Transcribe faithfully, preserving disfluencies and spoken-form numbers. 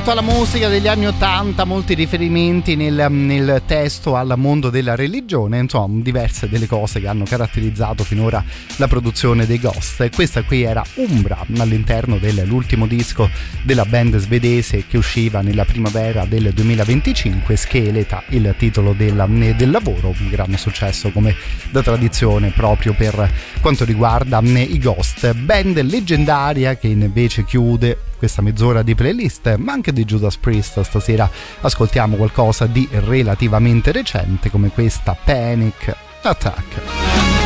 molto alla musica degli anni ottanta, molti riferimenti nel, nel testo al mondo della religione, insomma diverse delle cose che hanno caratterizzato finora la produzione dei Ghost. E questa qui era Umbra, all'interno dell'ultimo disco della band svedese che usciva nella primavera del duemilaventicinque, Scheleta, il titolo del, del lavoro, un grande successo come da tradizione proprio per quanto riguarda i Ghost, band leggendaria che invece chiude questa mezz'ora di playlist, ma anche di Judas Priest. Stasera ascoltiamo qualcosa di relativamente recente come questa Panic Attack.